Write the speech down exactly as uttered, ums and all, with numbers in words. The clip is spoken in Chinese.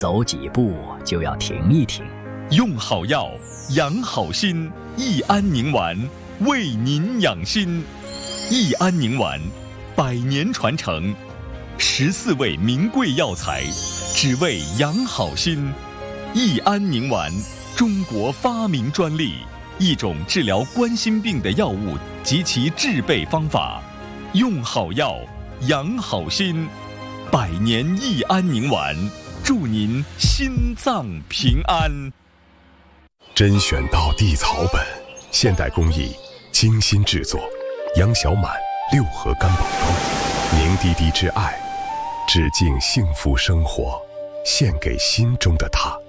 走几步就要停一停。 用好药，养好心，益安宁丸为您养心。益安宁丸，百年传承，十四味名贵药材，只为养好心。益安宁丸，中国发明专利，一种治疗冠心病的药物及其制备方法。用好药，养好心，百年益安宁丸，祝您心脏平安。 甄选道地草本，现代工艺，精心制作。杨小满六合干宝汤，凝滴滴之爱，致敬幸福生活，献给心中的他。